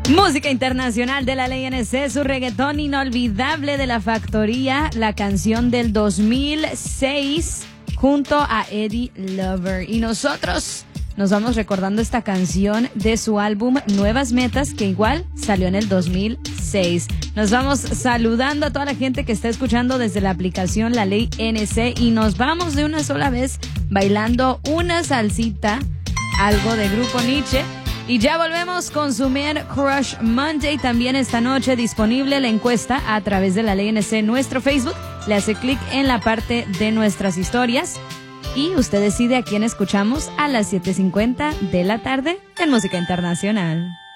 Música internacional de la ley NC, su reggaetón inolvidable de La Factoría, la canción del 2006 junto a Eddie Lover. Y nosotros nos vamos recordando esta canción de su álbum Nuevas Metas, que igual salió en el 2006. Nos vamos saludando a toda la gente que está escuchando desde la aplicación La Ley NC y nos vamos de una sola vez bailando una salsita, algo de Grupo Nietzsche. Y ya volvemos con su Man Crush Monday. También esta noche disponible la encuesta a través de La Ley NC en nuestro Facebook. Le hace clic en la parte de nuestras historias y usted decide a quién escuchamos a las 7:50 de la tarde en Música Internacional.